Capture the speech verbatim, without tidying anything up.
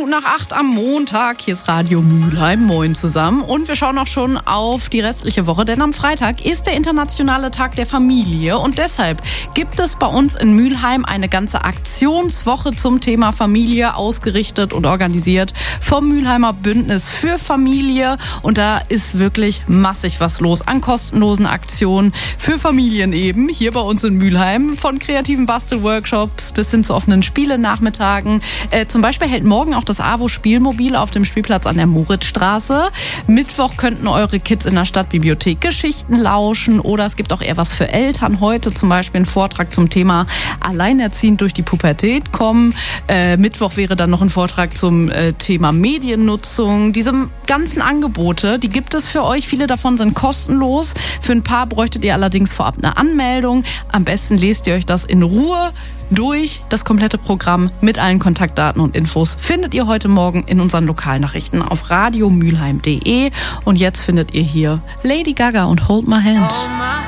Minuten nach acht am Montag. Hier ist Radio Mülheim. Moin zusammen. Und wir schauen auch schon auf die restliche Woche, denn am Freitag ist der internationale Tag der Familie. Und deshalb gibt es bei uns in Mülheim eine ganze Aktionswoche zum Thema Familie, ausgerichtet und organisiert vom Mülheimer Bündnis für Familie. Und da ist wirklich massig was los an kostenlosen Aktionen für Familien eben. Hier bei uns in Mülheim. Von kreativen Bastelworkshops bis hin zu offenen Spielenachmittagen. Äh, zum Beispiel hält morgen auch das AWO-Spielmobil auf dem Spielplatz an der Moritzstraße. Mittwoch könnten eure Kids in der Stadtbibliothek Geschichten lauschen oder es gibt auch eher was für Eltern. Heute zum Beispiel ein Vortrag zum Thema Alleinerziehend durch die Pubertät kommen. Äh, Mittwoch wäre dann noch ein Vortrag zum äh, Thema Mediennutzung. Diese ganzen Angebote, die gibt es für euch. Viele davon sind kostenlos. Für ein paar bräuchtet ihr allerdings vorab eine Anmeldung. Am besten lest ihr euch das in Ruhe durch. Das komplette Programm mit allen Kontaktdaten und Infos findet ihr heute Morgen in unseren Lokalnachrichten auf radiomülheim punkt de. Und jetzt findet ihr hier Lady Gaga und Hold My Hand.